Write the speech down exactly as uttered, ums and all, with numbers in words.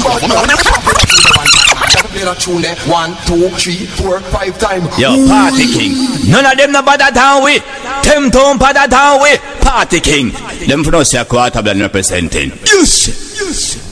One, two, three, four, five times. Yo, Party King. None of them no bother down with. Them don't bother down with. Party King. Them for no say a quarter been representing. Yes, yes.